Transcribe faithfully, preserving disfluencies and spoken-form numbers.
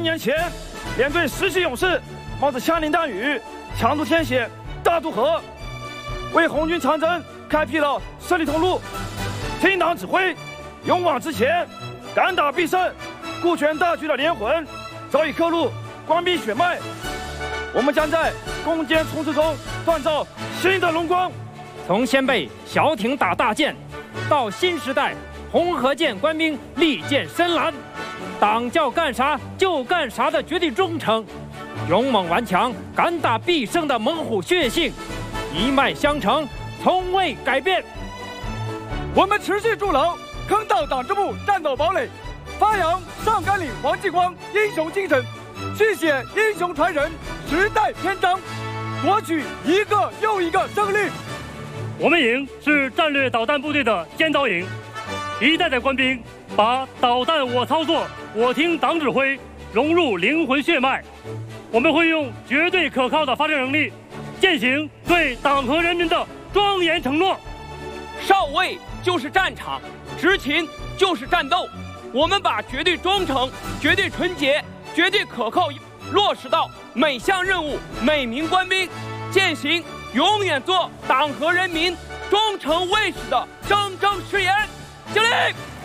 年前，连队十七勇士冒着枪林弹雨，强渡天险大渡河，为红军长征开辟了胜利通路。听党指挥，勇往直前，敢打必胜，顾全大局的连魂早已刻入官兵血脉。我们将在攻坚冲刺中锻造新的荣光。 从先辈小艇打大舰，到新时代红河舰官兵利剑深蓝，党叫干啥就干啥的绝对忠诚，勇猛顽强、敢打必胜的猛虎血性，一脉相承，从未改变。 我们持续筑牢坑道党支部战斗堡垒，发扬上甘岭黄继光英雄精神，续写英雄传人时代篇章，夺取一个又一个胜利。 我们营是战略导弹部队的先导营，一代代官兵把导弹我操作、我听党指挥融入灵魂血脉。我们会用绝对可靠的发射能力，践行对党和人民的庄严承诺。 少尉就是战场，执勤就是战斗。我们把绝对忠诚、绝对纯洁、绝对可靠落实到每项任务、每名官兵，践行永远做党和人民忠诚卫士的铮铮誓言。敬礼！